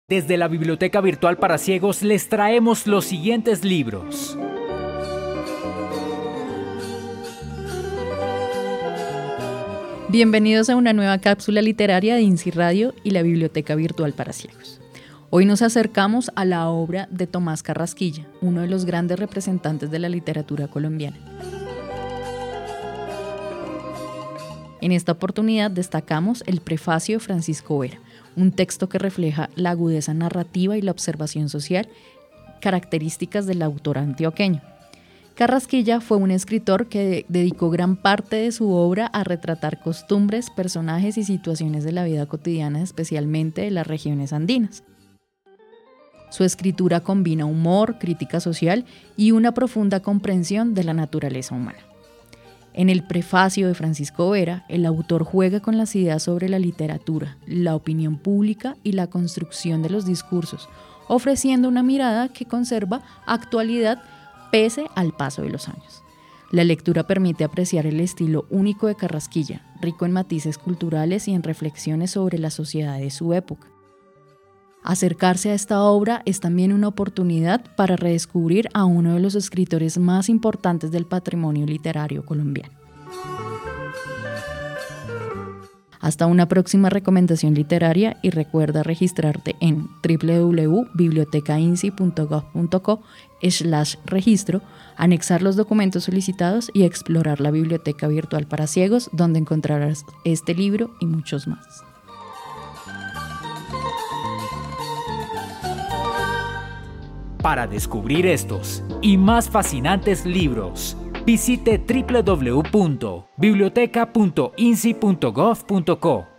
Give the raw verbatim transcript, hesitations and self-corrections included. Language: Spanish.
Desde la Biblioteca Virtual para Ciegos les traemos los siguientes libros. Bienvenidos a una nueva cápsula literaria de INSI Radio y la Biblioteca Virtual para Ciegos. Hoy nos acercamos a la obra de Tomás Carrasquilla, uno de los grandes representantes de la literatura colombiana. En esta oportunidad destacamos el prefacio de Francisco Vera, un texto que refleja la agudeza narrativa y la observación social, características del autor antioqueño. Carrasquilla fue un escritor que dedicó gran parte de su obra a retratar costumbres, personajes y situaciones de la vida cotidiana, especialmente de las regiones andinas. Su escritura combina humor, crítica social y una profunda comprensión de la naturaleza humana. En el prefacio de Francisco Vera, el autor juega con las ideas sobre la literatura, la opinión pública y la construcción de los discursos, ofreciendo una mirada que conserva actualidad pese al paso de los años. La lectura permite apreciar el estilo único de Carrasquilla, rico en matices culturales y en reflexiones sobre la sociedad de su época. Acercarse a esta obra es también una oportunidad para redescubrir a uno de los escritores más importantes del patrimonio literario colombiano. Hasta una próxima recomendación literaria y recuerda registrarte en w w w punto biblioteca insi punto gov punto co slash registro, anexar los documentos solicitados y explorar la Biblioteca Virtual para Ciegos, donde encontrarás este libro y muchos más. Para descubrir estos y más fascinantes libros, visite w w w punto biblioteca punto insi punto gov punto co.